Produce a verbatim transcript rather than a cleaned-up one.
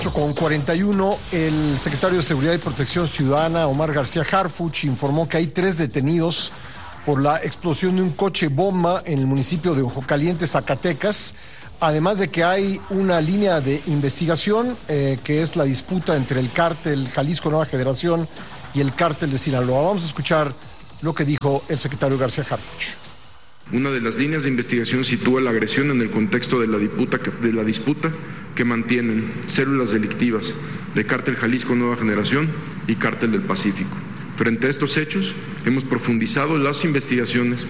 Con cuarenta y uno, el secretario de Seguridad y Protección Ciudadana, Omar García Harfuch, informó que hay tres detenidos por la explosión de un coche bomba en el municipio de Ojo Caliente, Zacatecas, además de que hay una línea de investigación eh, que es la disputa entre el cártel Jalisco Nueva Generación y el cártel de Sinaloa. Vamos a escuchar lo que dijo el secretario García Harfuch. Una de las líneas de investigación sitúa la agresión en el contexto de la disputa que, de la disputa que mantienen células delictivas de Cártel Jalisco Nueva Generación y Cártel del Pacífico. Frente a estos hechos, hemos profundizado las investigaciones